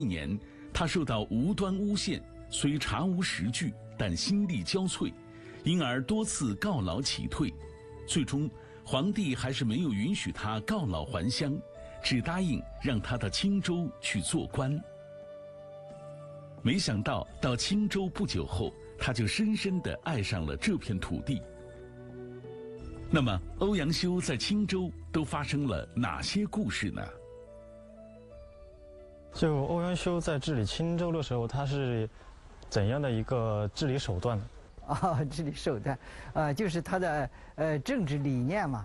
年，他受到无端诬陷，虽查无实据，但心力交瘁，因而多次告老乞退。最终，皇帝还是没有允许他告老还乡，只答应让他到青州去做官。没想到到青州不久后，他就深深地爱上了这片土地。那么，欧阳修在青州都发生了哪些故事呢？ 就欧阳修在治理青州的时候，他是怎样的一个治理手段呢？ 治理手段，就是他的政治理念嘛，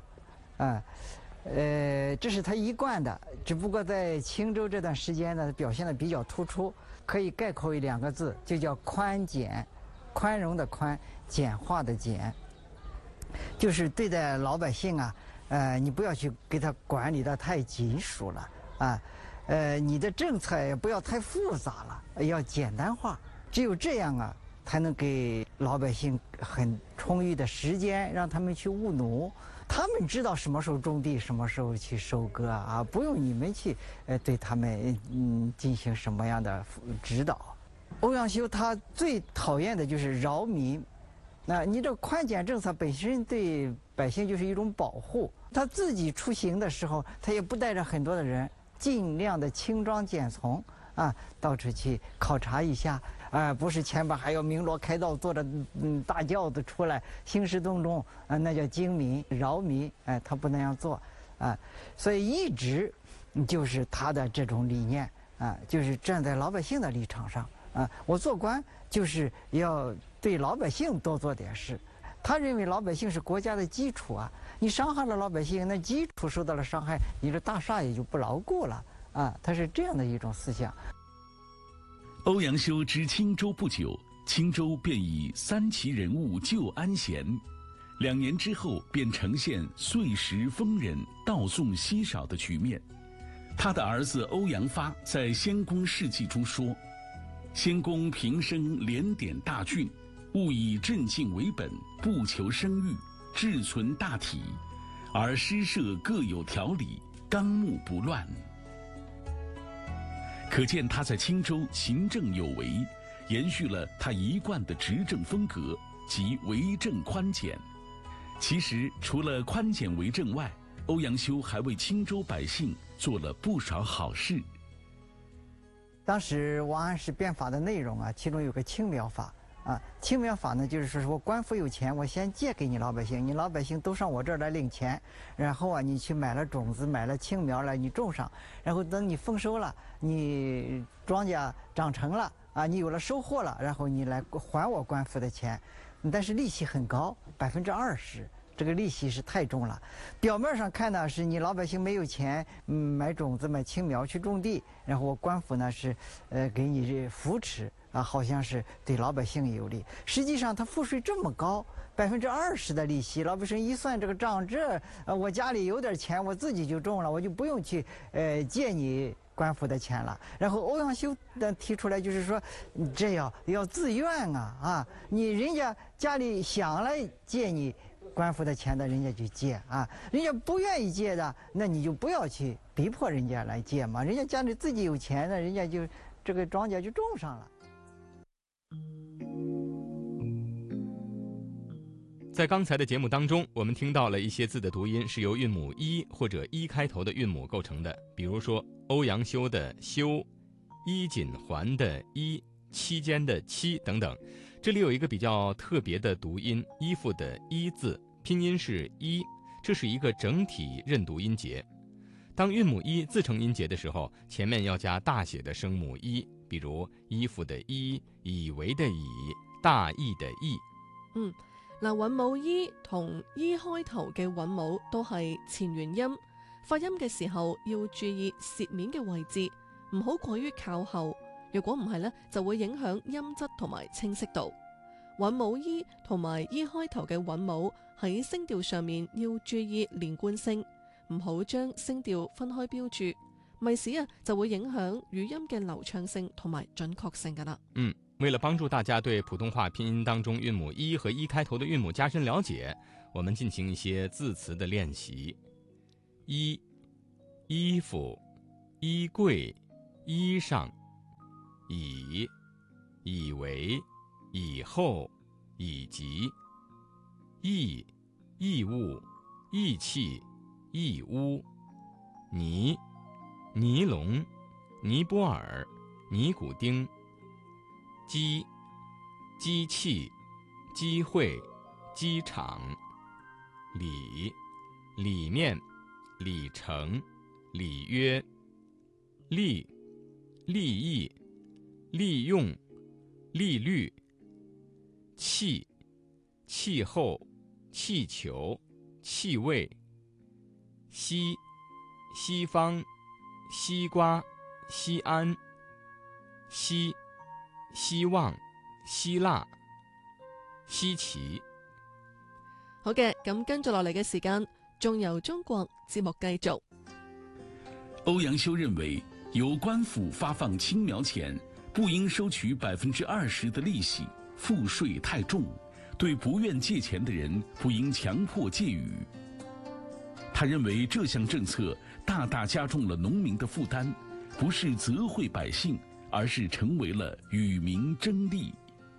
这是他一贯的，只不过在青州这段时间呢，表现的比较突出，可以概括为2个字，就叫宽简，宽容的宽，简化的简，就是对待老百姓啊，你不要去给他管理的太紧疏了啊，你的政策也不要太复杂了，要简单化，只有这样啊，才能给老百姓很充裕的时间，让他们去务农。他们知道什么时候种地，什么时候去收割啊，不用你们去对他们进行什么样的指导。欧阳修他最讨厌的就是扰民，你这宽简政策本身对百姓就是一种保护。他自己出行的时候，他也不带着很多的人，尽量的轻装简从啊，到处去考察一下。不是前边还要鸣锣开道，坐着大轿子出来，兴师动众，那叫惊民扰民，他不那样做，所以一直就是他的这种理念，就是站在老百姓的立场上，我做官就是要对老百姓多做点事。他认为老百姓是国家的基础啊，你伤害了老百姓，那基础受到了伤害，你这大厦也就不牢固了他是这样的一种思想。 欧阳修知青州不久，青州便以3奇人物救安闲，2年之后便呈现岁时丰人，盗宋稀少的局面。他的儿子欧阳发在《先公事迹》中说：“先公平生连典大郡，务以镇静为本，不求声誉，志存大体，而诗社各有条理，纲目不乱。”可见他在青州行政有为，延续了他一贯的执政风格，即为政宽简。其实除了宽简为政外，欧阳修还为青州百姓做了不少好事。 当时王安石变法的内容其中有个青苗法青苗法呢，就是说我官府有钱，我先借给你老百姓，你老百姓都上我这儿来领钱，然后你去买了种子，买了青苗来你种上，然后等你丰收了，你庄稼长成了你有了收获了，然后你来还我官府的钱，但是利息很高，20%。这个利息是太重了。表面上看呢，是你老百姓没有钱买种子、买青苗去种地，然后我官府呢是给你扶持好像是对老百姓有利。实际上，他赋税这么高，20%的利息，老百姓一算这个账，我家里有点钱，我自己就种了，我就不用去借你官府的钱了。然后欧阳修提出来就是说，你这要自愿你人家家里想来借你官府的钱的，人家就借人家不愿意借的，那你就不要去逼迫人家来借嘛。人家家里自己有钱的，人家就这个庄稼就种上了。 在刚才的节目当中，我们听到了一些字的读音是由韵母一或者一开头的韵母构成的，比如说欧阳修的修、衣锦还的衣、期间的期等等。这里有一个比较特别的读音，衣服的衣字，拼音是一，这是一个整体认读音节。当韵母一自成音节的时候，前面要加大写的声母一，比如衣服的衣、以為的以、大義的義。 韻母衣同衣開頭嘅韻母都係前元音，發音嘅時候要注意舌面嘅位置，唔好過於靠後。如果唔係呢，就會影響音質同埋清晰度。韻母衣同埋衣開頭嘅韻母喺聲調上面要注意連貫性，唔好將聲調分開標注，咪使就會影響語音嘅流暢性同埋準確性噶啦。 為了幫助大家對普通話拼音當中韻母一和一開頭的韻母加深了解，我們進行一些字詞的練習。衣、衣服、衣櫃、衣裳、 以，以为，以后，以及。义，义物，义气，义乌。尼，尼龙，尼泊尔，尼古丁。机，机器，机会，机场。里，里面，里程，里约。利，利益，利用，利率。气，气候，气球，气味。西，西方，西瓜，西安。希，希望，希腊。稀奇。 好嘅，咁跟住落嚟嘅時間，仲由中國節目繼續。 歐陽修認為，由官府發放青苗錢，不應收取20%的利息，賦稅太重。對不願借錢的人不應強迫借予。他認為這項政策大大加重了農民的負擔，不是責惠百姓，而是成為了與民爭利。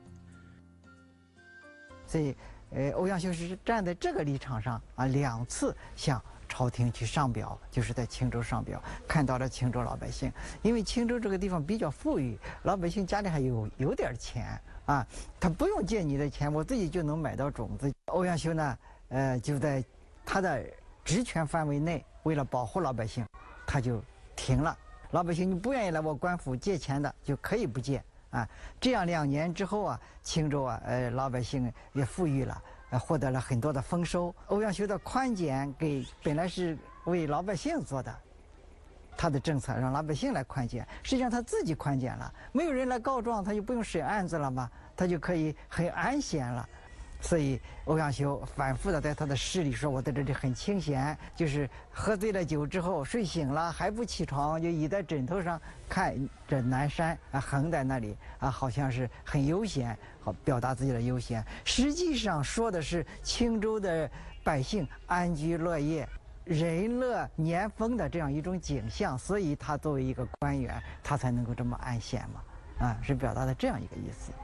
所以，歐陽修是站在這個立場上啊，2次向朝廷去上表，就是在青州上表，看到了青州老百姓，因為青州這個地方比較富裕，老百姓家裡還有點錢。啊，他不用借你的錢，我自己就能買到種子。歐陽修呢，就在他的職權範圍內，為了保護老百姓，他就停了。老百姓你不願意來我官府借錢的，就可以不借啊。這樣2年之後啊，青州啊，老百姓也富裕了，獲得了很多的豐收。歐陽修的寬減本來是為老百姓做的。他的政策讓老百姓來寬減，實際上他自己寬減了，沒有人來告狀，他就不用審案子了嘛，他就可以很安閒了。所以歐陽修反覆的在他的詩裡說，我在這裡很清閒，就是喝醉了酒之後睡醒了還不起床，就倚在枕頭上看着南山啊，橫在那裡啊，好像是很悠閒，好表達自己的悠閒。實際上說的是青州的百姓安居樂業，人樂年豐的這樣一種景象，所以他作為一個官員，他才能夠這麼安閒嘛，啊，是表達的這樣一個意思。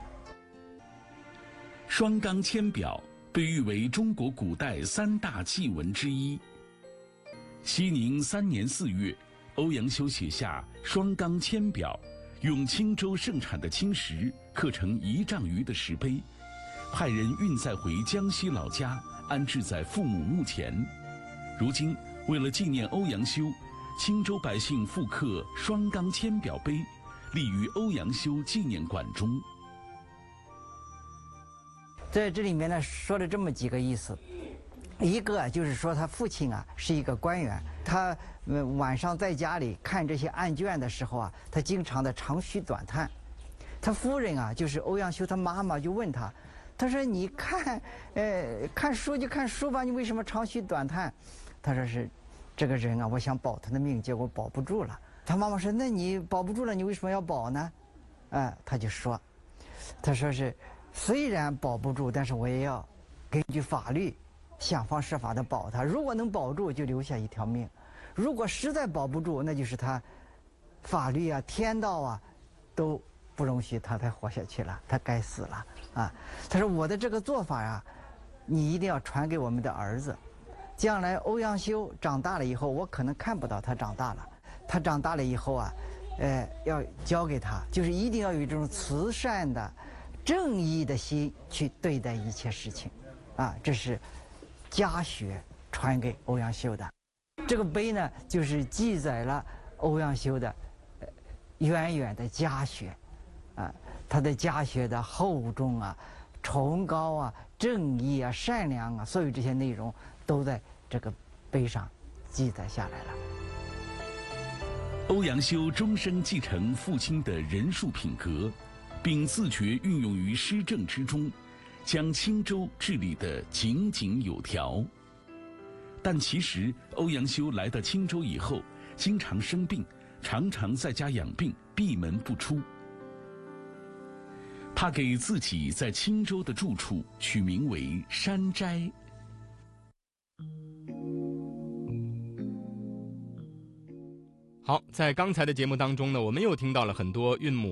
雙岡千表被譽為中國古代3大祭文之一。熙寧3年4月，歐陽修寫下雙岡千表，用青州盛產的青石刻成1丈餘的石碑，派人運載回江西老家，安置在父母墓前。如今，為了紀念歐陽修，青州百姓復刻雙岡千表碑，立於歐陽修紀念館中。 在這裡面呢，說了這麼幾個意思，一個就是說他父親啊是一個官員，他晚上在家裡看這些案卷的時候啊，他經常的長吁短嘆。他夫人啊，就是歐陽修他媽媽就問他，他說你看，看書就看書吧，你為什麼長吁短嘆？他說是這個人啊，我想保他的命，結果保不住了。他媽媽說，那你保不住了，你為什麼要保呢？他就說，他說是雖然保不住，但是我也要根據法律想方設法的保他。如果能保住，就留下一條命；如果實在保不住，那就是他法律啊、天道啊都不容許他再活下去了，他該死了啊！他說我的這個做法啊，你一定要傳給我們的兒子。將來歐陽修長大了以後，我可能看不到他長大了。他長大了以後啊，要交給他，就是一定要有這種慈善的、正義的心去對待一切事情，啊，這是家學傳給歐陽修的。這個碑呢，就是記載了歐陽修的遠遠的家學，啊，他的家學的厚重啊、崇高啊、正義啊、善良啊，所有這些內容都在這個碑上記載下來了。 歐陽修終生繼承父親的仁恕品格，並自覺運用於施政之中，將青州治理得井井有條。但其實歐陽修來到青州以後，經常生病，常常在家養病，閉門不出。他給自己在青州的住處取名為山齋。 好，在剛才的節目當中呢，我們又聽到了很多韻母